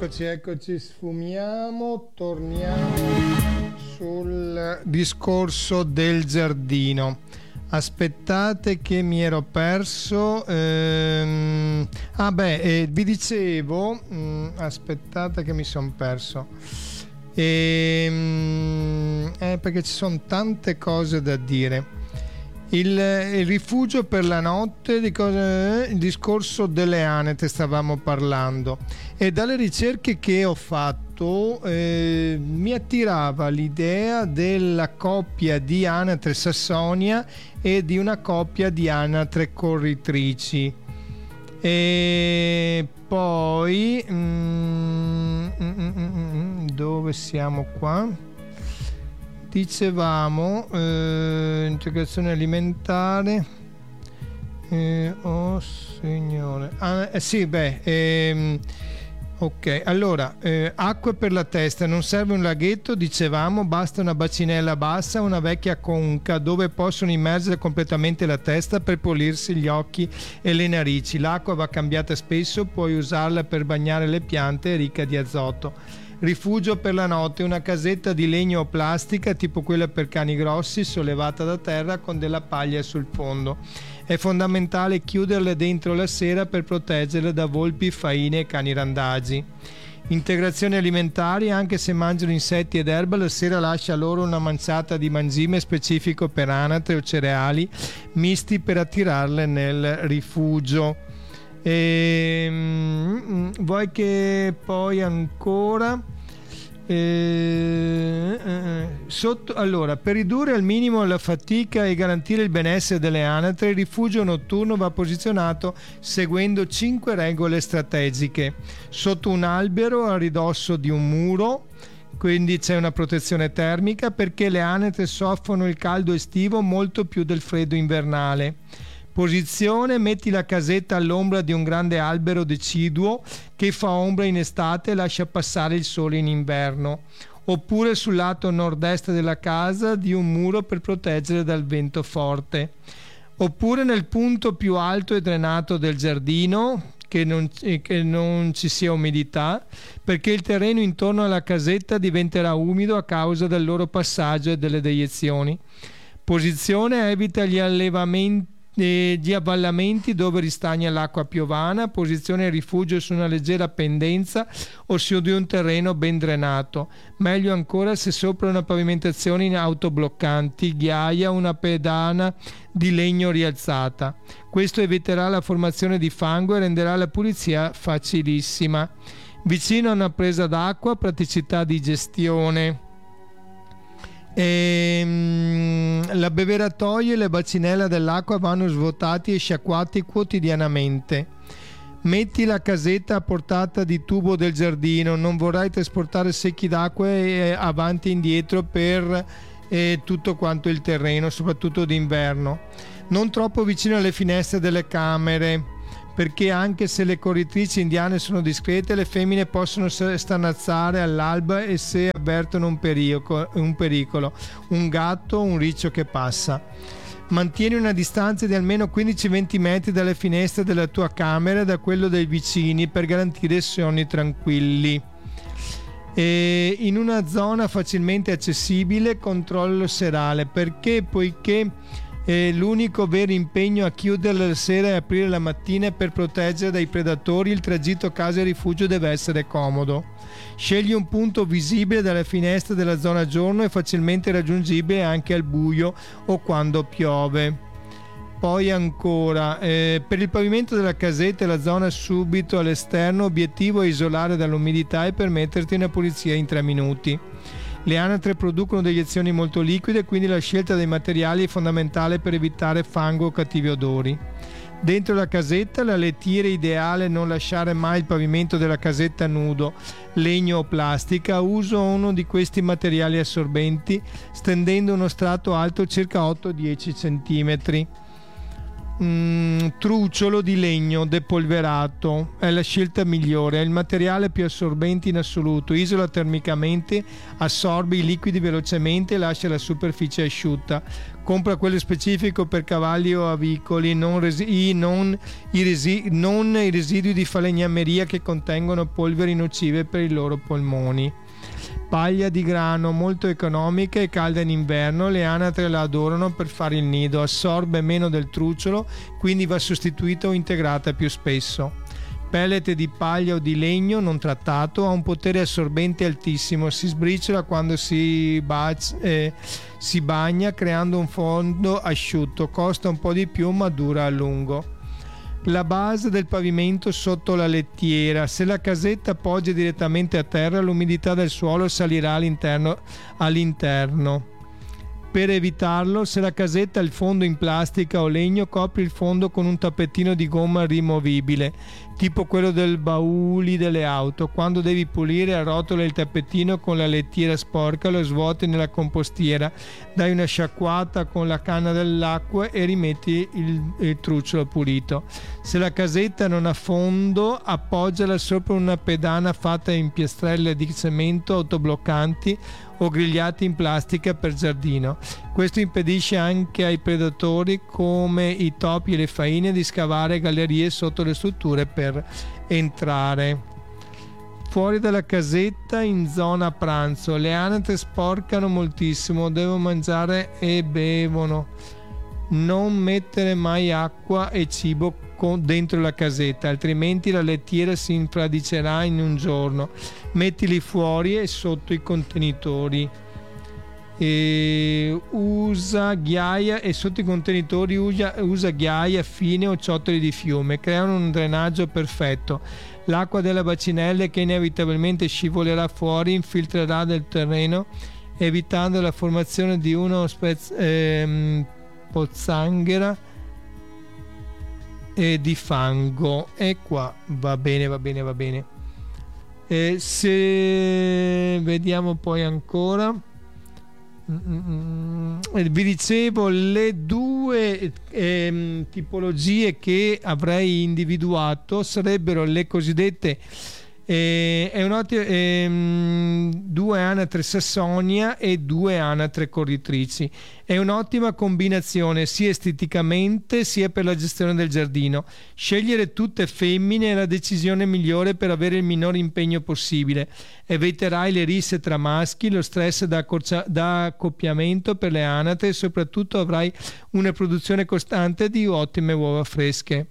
Eccoci, sfumiamo, torniamo sul discorso del giardino. Aspettate che mi ero perso. Vi dicevo, aspettate che mi sono perso. Perché ci sono tante cose da dire. Il rifugio per la notte, il discorso delle anatre stavamo parlando, e dalle ricerche che ho fatto mi attirava l'idea della coppia di anatre Sassonia e di una coppia di anatre corritrici. E poi dove siamo qua? Dicevamo integrazione alimentare. Oh signore. Ok, allora acque per la testa, non serve un laghetto, dicevamo, basta una bacinella bassa, una vecchia conca dove possono immergere completamente la testa per pulirsi gli occhi e le narici. L'acqua va cambiata spesso, puoi usarla per bagnare le piante, è ricca di azoto. Rifugio per la notte, una casetta di legno o plastica tipo quella per cani grossi, sollevata da terra con della paglia sul fondo. È fondamentale chiuderle dentro la sera per proteggerle da volpi, faine e cani randagi. Integrazioni alimentari, anche se mangiano insetti ed erba, la sera lascia loro una manciata di mangime specifico per anatre o cereali misti per attirarle nel rifugio. Vuoi che poi ancora allora, per ridurre al minimo la fatica e garantire il benessere delle anatre, il rifugio notturno va posizionato seguendo 5 regole strategiche: sotto un albero, a ridosso di un muro, quindi c'è una protezione termica perché le anatre soffrono il caldo estivo molto più del freddo invernale. Posizione: metti la casetta all'ombra di un grande albero deciduo che fa ombra in estate e lascia passare il sole in inverno, oppure sul lato nord-est della casa di un muro per proteggere dal vento forte, oppure nel punto più alto e drenato del giardino, che non ci sia umidità, perché il terreno intorno alla casetta diventerà umido a causa del loro passaggio e delle deiezioni. Posizione: evita gli allevamenti di avvallamenti dove ristagna l'acqua piovana. Posizione: rifugio su una leggera pendenza o su di un terreno ben drenato, meglio ancora se sopra una pavimentazione in autobloccanti, ghiaia, una pedana di legno rialzata. Questo eviterà la formazione di fango e renderà la pulizia facilissima. Vicino a una presa d'acqua, praticità di gestione. L'abbeveratoio e le bacinelle dell'acqua vanno svuotati e sciacquati quotidianamente. Metti la casetta a portata di tubo del giardino, non vorrai trasportare secchi d'acqua avanti e indietro per tutto quanto il terreno, soprattutto d'inverno. Non troppo vicino alle finestre delle camere, perché anche se le corritrici indiane sono discrete, le femmine possono stannazzare all'alba e se avvertono un pericolo, un gatto o un riccio che passa. Mantieni una distanza di almeno 15-20 metri dalle finestre della tua camera e da quello dei vicini per garantire sonni tranquilli. In una zona facilmente accessibile, controllo serale, poiché l'unico vero impegno a chiuderla la sera e aprire la mattina per proteggere dai predatori, il tragitto casa-rifugio deve essere comodo. Scegli un punto visibile dalle finestre della zona giorno e facilmente raggiungibile anche al buio o quando piove. Poi ancora, per il pavimento della casetta e la zona subito all'esterno, obiettivo è isolare dall'umidità e permetterti una pulizia in 3 minuti. Le anatre producono deiezioni molto liquide, quindi la scelta dei materiali è fondamentale per evitare fango o cattivi odori. Dentro la casetta, la lettiera ideale: non lasciare mai il pavimento della casetta nudo, legno o plastica. Uso uno di questi materiali assorbenti, stendendo uno strato alto circa 8-10 cm. truciolo di legno depolverato è la scelta migliore, è il materiale più assorbente in assoluto, isola termicamente, assorbe i liquidi velocemente e lascia la superficie asciutta. Compra quello specifico per cavalli o avicoli, non i residui di falegnameria che contengono polveri nocive per i loro polmoni. Paglia di grano molto economica e calda in inverno, le anatre la adorano per fare il nido, assorbe meno del truciolo, quindi va sostituita o integrata più spesso. Pellet di paglia o di legno non trattato, ha un potere assorbente altissimo, si sbriciola quando si bagna creando un fondo asciutto, costa un po' di più ma dura a lungo. La base del pavimento sotto la lettiera. Se la casetta poggia direttamente a terra, l'umidità del suolo salirà all'interno. Per evitarlo, se la casetta ha il fondo in plastica o legno, copri il fondo con un tappetino di gomma rimovibile, tipo quello del bauli delle auto. Quando devi pulire, arrotola il tappettino con la lettiera sporca, lo svuoti nella compostiera, dai una sciacquata con la canna dell'acqua e rimetti il truciolo pulito. Se la casetta non ha fondo, appoggiala sopra una pedana fatta in piastrelle di cemento autobloccanti o grigliati in plastica per giardino. Questo impedisce anche ai predatori come i topi e le faine di scavare gallerie sotto le strutture per entrare. Fuori dalla casetta in zona pranzo, le anatre sporcano moltissimo, devono mangiare e bevono. Non mettere mai acqua e cibo dentro la casetta, altrimenti la lettiera si infradicerà in un giorno. Mettili fuori e sotto i contenitori. Usa ghiaia e sotto i contenitori usa ghiaia fine o ciottoli di fiume, creano un drenaggio perfetto. L'acqua della bacinelle che inevitabilmente scivolerà fuori infiltrerà del terreno, evitando la formazione di una pozzanghera e di fango. E qua va bene. Se vediamo poi ancora, vi dicevo le due tipologie che avrei individuato sarebbero le cosiddette due anatre Sassonia e due anatre corritrici. È un'ottima combinazione sia esteticamente sia per la gestione del giardino. Scegliere tutte femmine è la decisione migliore per avere il minore impegno possibile. Eviterai le risse tra maschi, lo stress da accoppiamento per le anatre e soprattutto avrai una produzione costante di ottime uova fresche.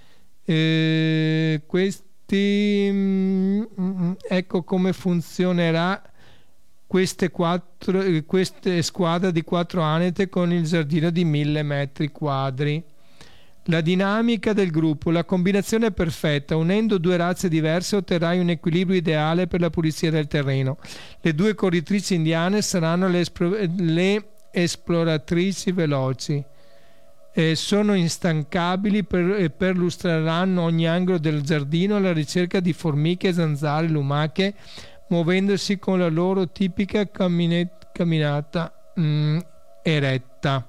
Ecco come funzionerà queste squadre di 4 anatre con il giardino di 1000 metri quadri. La dinamica del gruppo, la combinazione è perfetta. Unendo due razze diverse otterrai un equilibrio ideale per la pulizia del terreno. Le due corritrici indiane saranno le esploratrici veloci. Sono instancabili, perlustreranno ogni angolo del giardino alla ricerca di formiche, zanzare, lumache, muovendosi con la loro tipica camminata eretta.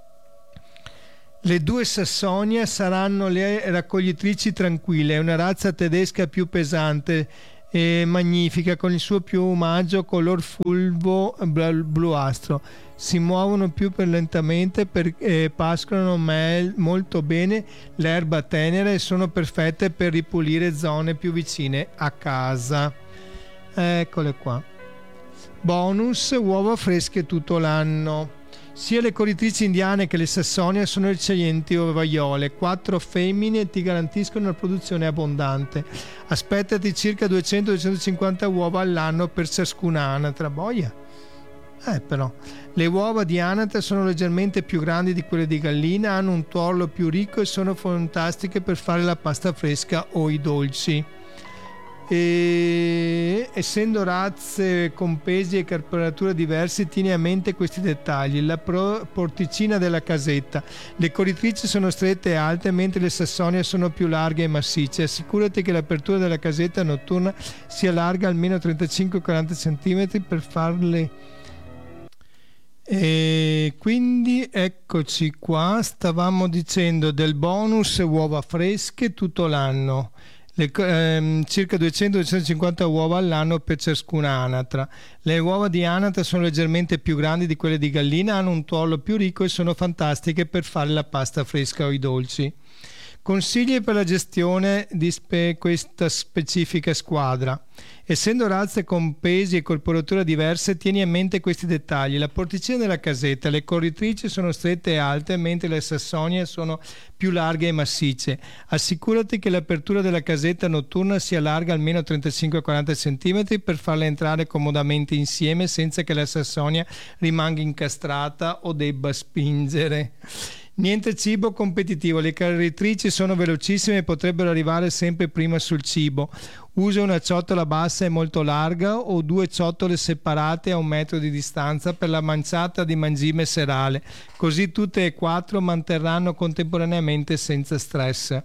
Le due Sassonia saranno le raccoglitrici tranquille, è una razza tedesca più pesante e magnifica, con il suo piumaggio color fulvo bluastro. Si muovono più lentamente, pascolano molto bene l'erba tenera e sono perfette per ripulire zone più vicine a casa. Eccole qua. Bonus: uova fresche tutto l'anno. Sia le corritrici indiane che le Sassonia sono eccellenti ovaiole. 4 femmine ti garantiscono una produzione abbondante. Aspettati circa 200-250 uova all'anno per ciascuna anatra. Boia! Però le uova di anatra sono leggermente più grandi di quelle di gallina, hanno un tuorlo più ricco e sono fantastiche per fare la pasta fresca o i dolci. Essendo razze con pesi e carburatura diversi, tieni a mente questi dettagli. La porticina della casetta: le corritrici sono strette e alte, mentre le Sassonia sono più larghe e massicce. Assicurati che l'apertura della casetta notturna sia larga almeno 35-40 cm per farle E quindi eccoci qua, stavamo dicendo del bonus uova fresche tutto l'anno, circa 200-250 uova all'anno per ciascuna anatra. Le uova di anatra sono leggermente più grandi di quelle di gallina, hanno un tuorlo più ricco e sono fantastiche per fare la pasta fresca o i dolci. Consigli per la gestione di questa specifica squadra. Essendo razze con pesi e corporatura diverse, tieni a mente questi dettagli. La porticina della casetta, le corritrici sono strette e alte, mentre le sassonie sono più larghe e massicce. Assicurati che l'apertura della casetta notturna sia larga almeno 35-40 cm per farle entrare comodamente insieme senza che la sassonia rimanga incastrata o debba spingere. Niente cibo competitivo, le corritrici sono velocissime e potrebbero arrivare sempre prima sul cibo. Usa una ciotola bassa e molto larga o 2 ciotole separate a 1 metro di distanza per la manciata di mangime serale, così tutte e 4 mangerranno contemporaneamente senza stress.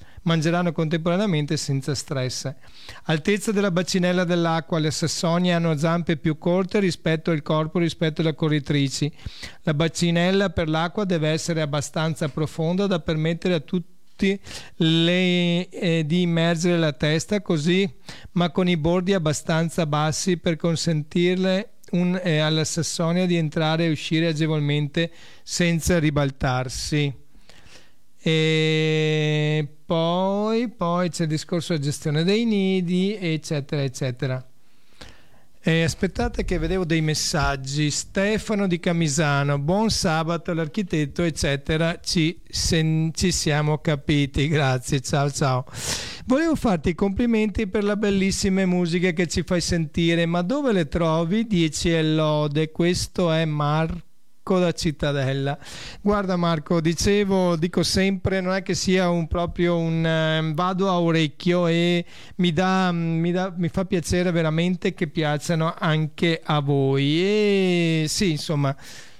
Altezza della bacinella dell'acqua. Le sassonie hanno zampe più corte rispetto al corpo rispetto alle corritrici. La bacinella per l'acqua deve essere abbastanza profonda da permettere a tutti di immergere la testa, così ma con i bordi abbastanza bassi per consentirle alla sassonia di entrare e uscire agevolmente senza ribaltarsi. E poi c'è il discorso della gestione dei nidi, eccetera eccetera. Aspettate che vedevo dei messaggi. Stefano di Camisano, buon sabato all'architetto eccetera, ci siamo capiti, grazie, ciao. Volevo farti i complimenti per la bellissima musica che ci fai sentire, ma dove le trovi? 10 lode. Questo è Marco da Cittadella. Guarda Marco, dico sempre, non è che sia proprio un vado a orecchio, e mi fa piacere veramente che piacciono anche a voi. E sì, insomma,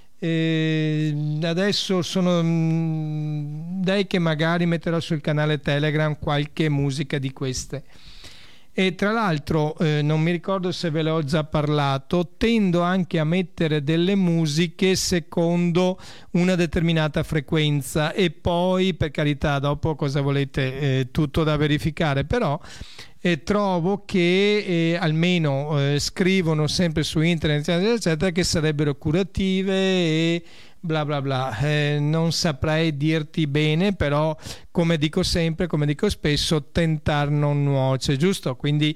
adesso dai che magari metterò sul canale Telegram qualche musica di queste. E tra l'altro non mi ricordo se ve l'ho già parlato, tendo anche a mettere delle musiche secondo una determinata frequenza, e poi per carità dopo cosa volete, tutto da verificare, però trovo che almeno scrivono sempre su internet eccetera che sarebbero curative e bla bla bla. Non saprei dirti bene, però come dico spesso, tentar non nuoce, giusto? Quindi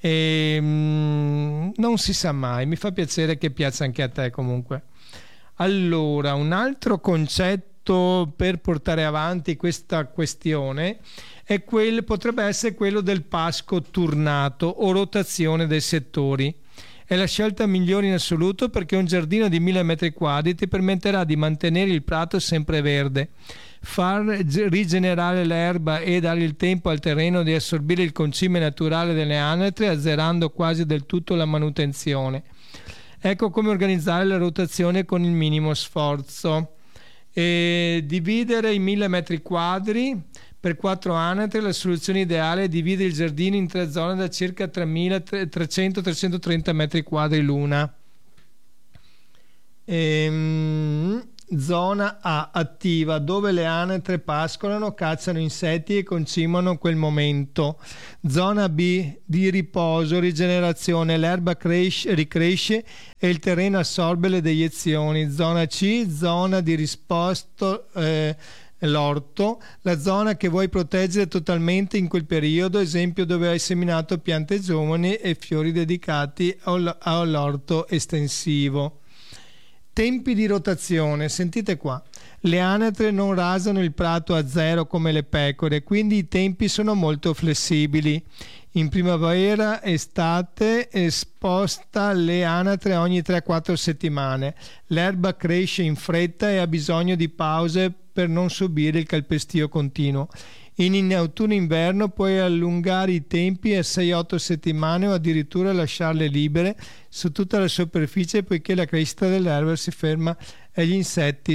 non si sa mai, mi fa piacere che piaccia anche a te comunque. Allora, un altro concetto per portare avanti questa questione potrebbe essere quello del pasco turnato o rotazione dei settori. È la scelta migliore in assoluto, perché un giardino di 1000 metri quadri ti permetterà di mantenere il prato sempre verde, far rigenerare l'erba e dare il tempo al terreno di assorbire il concime naturale delle anatre, azzerando quasi del tutto la manutenzione. Ecco come organizzare la rotazione con il minimo sforzo. Dividere i 1000 metri quadri per 4 anatre. La soluzione ideale è dividere il giardino in 3 zone da circa 300-330 metri quadri l'una. Zona A attiva, dove le anatre pascolano, cacciano insetti e concimano quel momento. Zona B di riposo, rigenerazione, l'erba ricresce e il terreno assorbe le deiezioni. Zona C, zona di risposto, l'orto, la zona che vuoi proteggere totalmente in quel periodo, esempio dove hai seminato piante giovani e fiori dedicati all'orto estensivo. Tempi di rotazione, sentite qua, le anatre non rasano il prato a zero come le pecore, quindi i tempi sono molto flessibili. In primavera, estate, sposta le anatre ogni 3-4 settimane. L'erba cresce in fretta e ha bisogno di pause per non subire il calpestio continuo. In autunno e inverno puoi allungare i tempi a 6-8 settimane o addirittura lasciarle libere su tutta la superficie, poiché la crescita dell'erba si ferma e gli insetti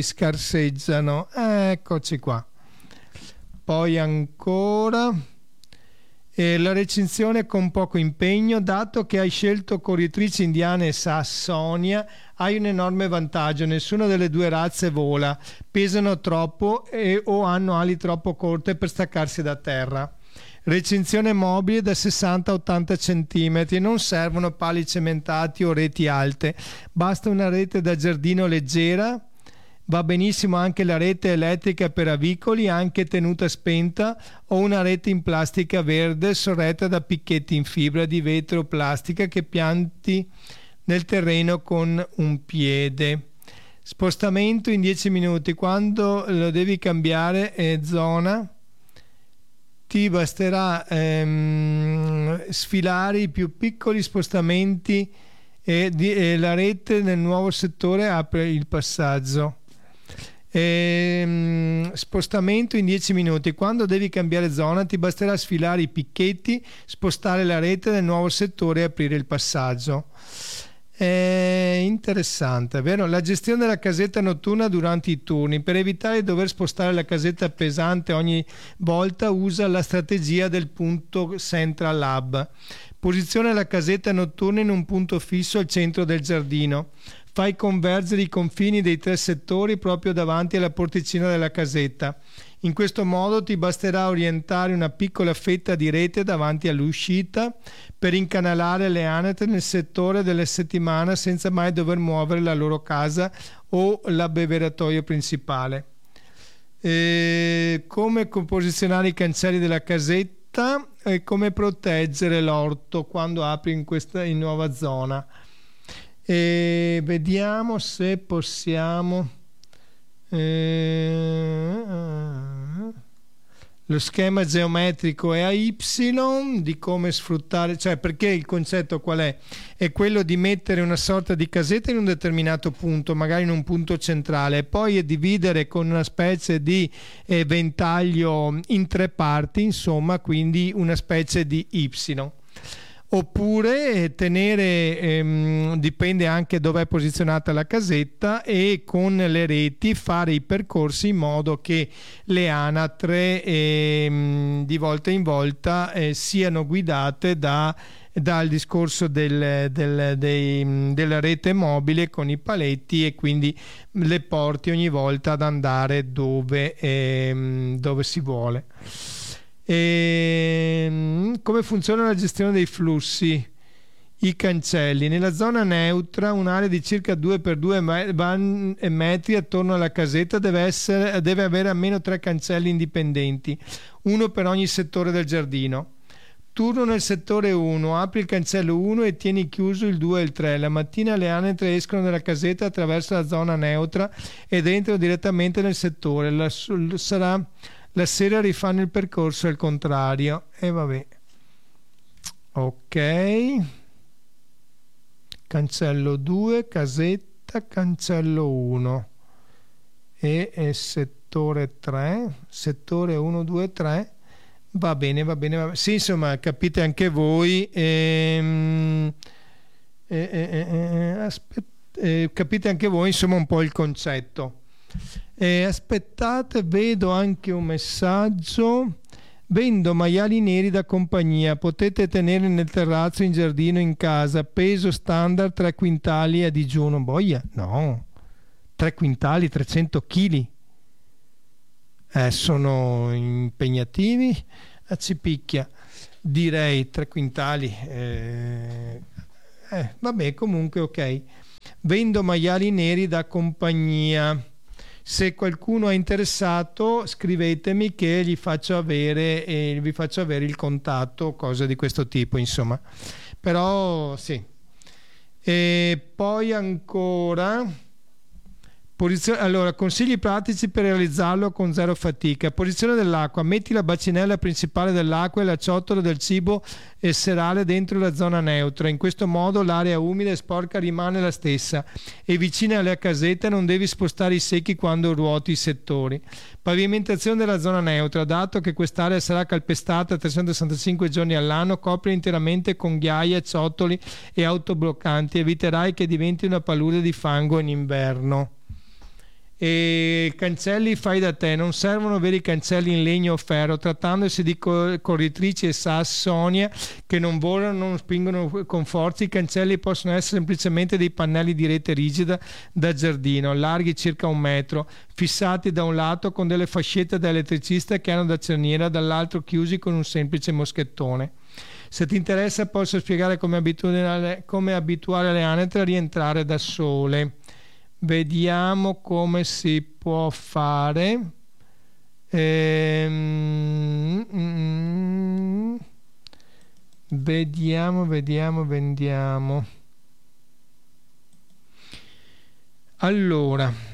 scarseggiano. Eccoci qua. Poi ancora La recinzione con poco impegno: dato che hai scelto corritrici indiane e Sassonia, hai un enorme vantaggio: nessuna delle due razze vola, pesano troppo o hanno ali troppo corte per staccarsi da terra. Recinzione mobile da 60-80 cm, non servono pali cementati o reti alte, basta una rete da giardino leggera. Va benissimo anche la rete elettrica per avicoli, anche tenuta spenta, o una rete in plastica verde sorretta da picchetti in fibra di vetro o plastica che pianti nel terreno con un piede. Spostamento in 10 minuti. Quando lo devi cambiare zona, ti basterà sfilare i più piccoli spostamenti e la rete nel nuovo settore apre il passaggio. Spostamento in 10 minuti. Quando devi cambiare zona, ti basterà sfilare i picchetti, spostare la rete nel nuovo settore e aprire il passaggio. È interessante, vero? La gestione della casetta notturna durante i turni. Per evitare di dover spostare la casetta pesante ogni volta, usa la strategia del punto Central Hub. Posiziona la casetta notturna in un punto fisso al centro del giardino. Fai convergere i confini dei 3 settori proprio davanti alla porticina della casetta. In questo modo ti basterà orientare una piccola fetta di rete davanti all'uscita per incanalare le anatre nel settore della settimana senza mai dover muovere la loro casa o l'abbeveratoio principale. Come posizionare i cancelli della casetta e come proteggere l'orto quando apri in nuova zona. Vediamo se possiamo. Lo schema geometrico è a Y di come sfruttare, cioè perché il concetto qual è? È quello di mettere una sorta di casetta in un determinato punto, magari in un punto centrale, e poi dividere con una specie di ventaglio in 3 parti, insomma, quindi una specie di Y. Oppure tenere, dipende anche dove è posizionata la casetta, e con le reti fare i percorsi in modo che le anatre di volta in volta siano guidate dal discorso della rete mobile con i paletti, e quindi le porti ogni volta ad andare dove si vuole. Come funziona la gestione dei flussi? I cancelli. Nella zona neutra, un'area di circa 2x2 metri attorno alla casetta deve avere almeno 3 cancelli indipendenti, uno per ogni settore del giardino. Turno nel settore 1, apri il cancello 1 e tieni chiuso il 2 e il 3. La mattina le anatre escono dalla casetta attraverso la zona neutra ed entrano direttamente nel settore. La sera rifanno il percorso al contrario. E vabbè. Ok. Cancello 2, casetta, cancello 1. E settore 3, settore 1, 2, 3. Va bene. Sì, insomma, capite anche voi. Capite anche voi, insomma, un po' il concetto. Aspettate, vedo anche un messaggio. Vendo maiali neri da compagnia, potete tenere nel terrazzo, in giardino, in casa. Peso standard 3 quintali a digiuno. Boia, no, 3 quintali, 300 kg. Sono impegnativi. Ci picchia, direi 3 quintali. Vabbè, comunque ok. Vendo maiali neri da compagnia. Se qualcuno è interessato, scrivetemi che vi faccio avere il contatto, cose di questo tipo, insomma. Però sì. E poi ancora allora, consigli pratici per realizzarlo con zero fatica. Posizione dell'acqua: metti la bacinella principale dell'acqua e la ciotola del cibo e serale dentro la zona neutra. In questo modo l'area umida e sporca rimane la stessa e vicina alla casetta non devi spostare i secchi quando ruoti i settori. Pavimentazione della zona neutra: dato che quest'area sarà calpestata 365 giorni all'anno, copri interamente con ghiaia, ciotoli e autobloccanti. Eviterai che diventi una palude di fango in inverno. E cancelli fai da te, non servono veri cancelli in legno o ferro, trattandosi di corritrici e sassi Sonia che non volano, non spingono con forza. I cancelli possono essere semplicemente dei pannelli di rete rigida da giardino, larghi circa 1 metro, fissati da un lato con delle fascette da elettricista che hanno da cerniera, dall'altro chiusi con un semplice moschettone. Se ti interessa posso spiegare come abituare le anetre a rientrare da sole. Vediamo come si può fare. Vediamo. Allora,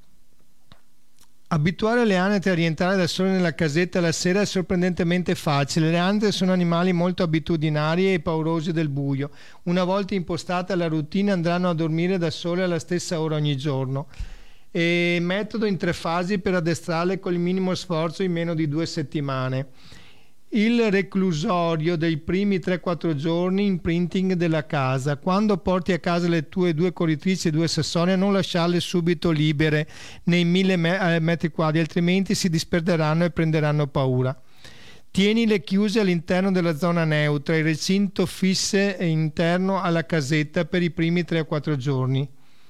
abituare le anetre a rientrare da sole nella casetta la sera è sorprendentemente facile. Le anetre sono animali molto abitudinari e paurosi del buio. Una volta impostata la routine andranno a dormire da sole alla stessa ora ogni giorno. E metodo in 3 fasi per addestrarle con il minimo sforzo in meno di 2 settimane. Il reclusorio dei primi 3-4 giorni, imprinting della casa. Quando porti a casa le tue 2 corritrici e 2 sassonie, non lasciarle subito libere nei 1000 metri quadri, altrimenti si disperderanno e prenderanno paura. Tienile chiuse all'interno della zona neutra, il recinto fisse interno alla casetta per i primi 3-4 giorni.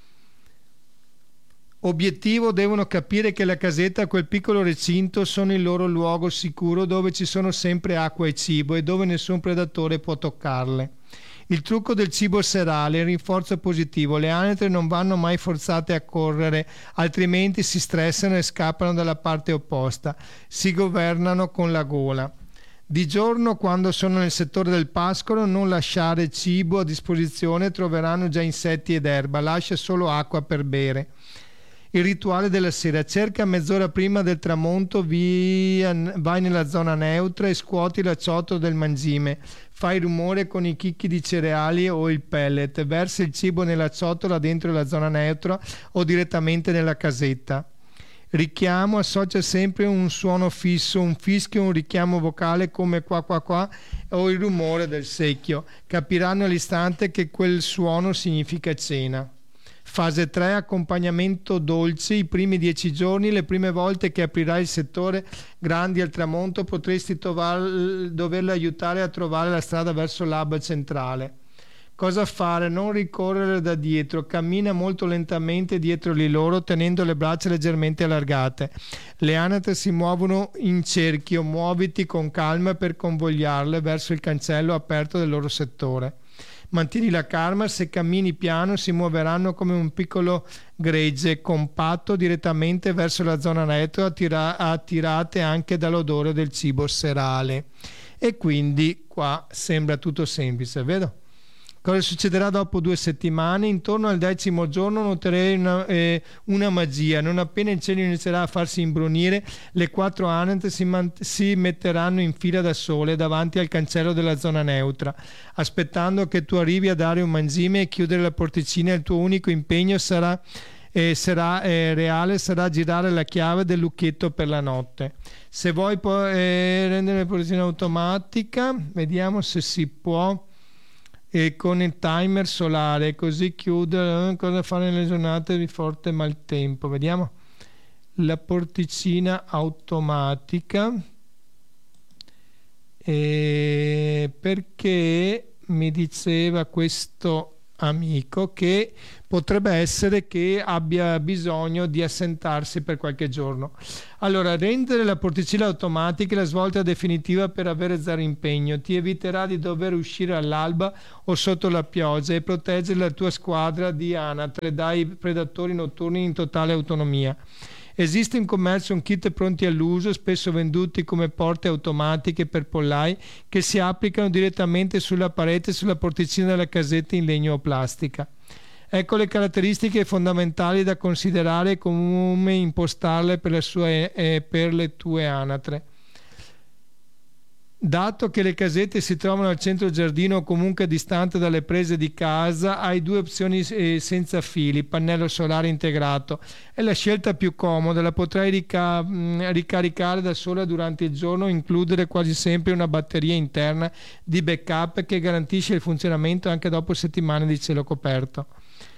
Obiettivo: devono capire che la casetta e quel piccolo recinto sono il loro luogo sicuro dove ci sono sempre acqua e cibo e dove nessun predatore può toccarle. Il trucco del cibo serale, il rinforzo positivo: le anetre non vanno mai forzate a correre, altrimenti si stressano e scappano dalla parte opposta, si governano con la gola. Di giorno, quando sono nel settore del pascolo, non lasciare cibo a disposizione, troveranno già insetti ed erba, lascia solo acqua per bere. Il rituale della sera: cerca mezz'ora prima del tramonto, vai nella zona neutra e scuoti la ciotola del mangime, fai rumore con i chicchi di cereali o il pellet, versa il cibo nella ciotola dentro la zona neutra o direttamente nella casetta. Richiamo: associa sempre un suono fisso, un fischio, un richiamo vocale come qua qua qua o il rumore del secchio. Capiranno all'istante che quel suono significa cena. Fase 3: accompagnamento dolce. I primi 10 giorni, le prime volte che aprirai il settore grandi al tramonto, potresti doverle aiutare a trovare la strada verso l'hub centrale. Cosa fare? Non ricorrere da dietro, cammina molto lentamente dietro di loro tenendo le braccia leggermente allargate. Le anatre si muovono in cerchio, muoviti con calma per convogliarle verso il cancello aperto del loro settore. Mantieni la calma, se cammini piano si muoveranno come un piccolo gregge compatto direttamente verso la zona neutra, attirate anche dall'odore del cibo serale. E quindi qua sembra tutto semplice, vedo? Cosa succederà dopo 2 settimane? Intorno al 10° giorno noterei una magia. Non appena il cielo inizierà a farsi imbrunire, le 4 anetre si metteranno in fila da sole davanti al cancello della zona neutra, aspettando che tu arrivi a dare un mangime e chiudere la porticina. Il tuo unico impegno sarà girare la chiave del lucchetto per la notte. Se vuoi rendere la porticina automatica, vediamo se si può. E con il timer solare, così chiude. Cosa fare nelle giornate di forte maltempo? Vediamo la porticina automatica, perché mi diceva questo amico che potrebbe essere che abbia bisogno di assentarsi per qualche giorno. Allora, rendere la porticina automatica è la svolta definitiva per avere 0 impegno. Ti eviterà di dover uscire all'alba o sotto la pioggia e proteggere la tua squadra di anatre dai predatori notturni in totale autonomia. Esiste in commercio un kit pronti all'uso, spesso venduti come porte automatiche per pollai, che si applicano direttamente sulla parete e sulla porticina della casetta in legno o plastica. Ecco le caratteristiche fondamentali da considerare e come impostarle per le tue anatre. Dato che le casette si trovano al centro giardino o comunque distante dalle prese di casa, hai 2 opzioni senza fili: pannello solare integrato. È la scelta più comoda, la potrai ricaricare da sola durante il giorno, includere quasi sempre una batteria interna di backup che garantisce il funzionamento anche dopo settimane di cielo coperto.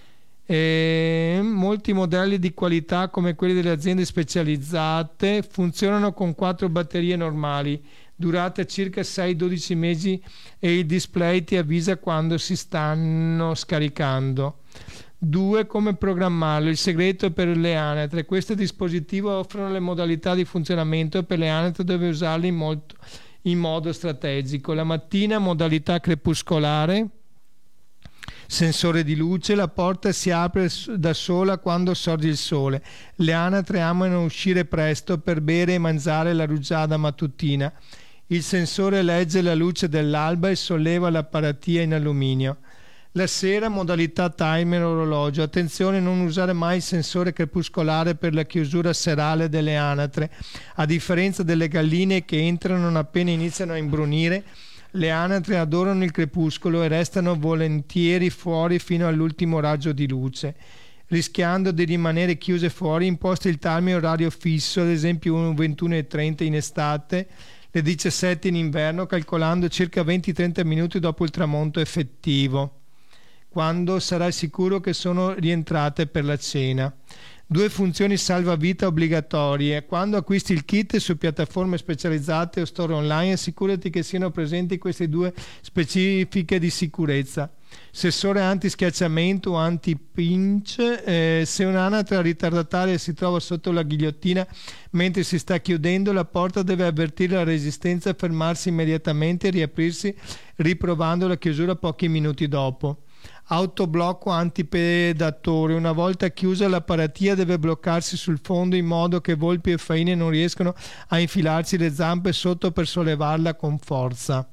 Molti modelli di qualità come quelli delle aziende specializzate funzionano con 4 batterie normali, durate circa 6-12 mesi, e il display ti avvisa quando si stanno scaricando. 2. Come programmarlo. Il segreto per le anatre: questi dispositivi offrono le modalità di funzionamento per le anatre, dove usarli in modo strategico. La mattina modalità crepuscolare, sensore di luce, la porta si apre da sola quando sorge il sole. Le anatre amano uscire presto per bere e mangiare la rugiada mattutina. Il sensore legge la luce dell'alba e solleva la paratia in alluminio. La sera modalità timer orologio. Attenzione, non usare mai il sensore crepuscolare per la chiusura serale delle anatre. A differenza delle galline che entrano non appena iniziano a imbrunire, le anatre adorano il crepuscolo e restano volentieri fuori fino all'ultimo raggio di luce. Rischiando di rimanere chiuse fuori, imposti il timer orario fisso, ad esempio 21:30 in estate, le 17 in inverno, calcolando circa 20-30 minuti dopo il tramonto effettivo, quando sarai sicuro che sono rientrate per la cena. 2 funzioni salvavita obbligatorie. Quando acquisti il kit su piattaforme specializzate o store online, assicurati che siano presenti queste 2 specifiche di sicurezza: sensore anti-schiacciamento o anti-pinch. Se un'anatra ritardataria si trova sotto la ghigliottina mentre si sta chiudendo, la porta deve avvertire la resistenza, fermarsi immediatamente e riaprirsi riprovando la chiusura pochi minuti dopo. Autoblocco antipredatore: una volta chiusa la paratia deve bloccarsi sul fondo in modo che volpi e faine non riescano a infilarci le zampe sotto per sollevarla con forza.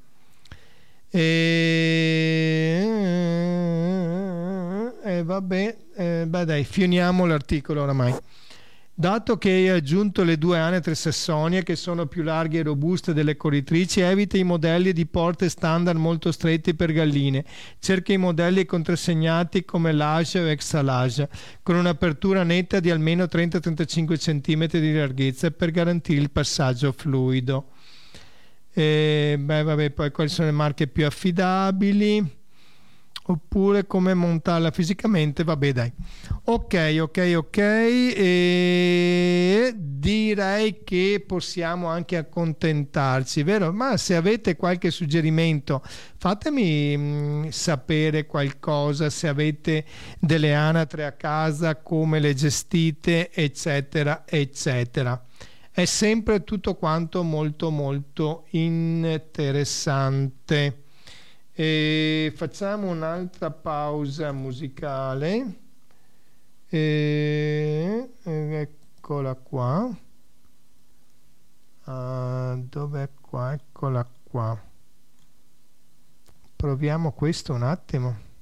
Vabbè, dai, finiamo l'articolo oramai. Dato che hai aggiunto le 2 anatre Sassonia, che sono più larghe e robuste delle corritrici, evita i modelli di porte standard molto stretti per galline. Cerca i modelli contrassegnati come Lage o Exalage, con un'apertura netta di almeno 30-35 cm di larghezza per garantire il passaggio fluido. Poi quali sono le marche più affidabili, oppure come montarla fisicamente. Ok, e direi che possiamo anche accontentarci, vero? Ma se avete qualche suggerimento, fatemi sapere qualcosa, se avete delle anatre a casa, come le gestite, eccetera eccetera. È sempre tutto quanto molto molto interessante. E facciamo un'altra pausa musicale. Eccola qua. Dov'è qua? Eccola qua. Proviamo questo un attimo.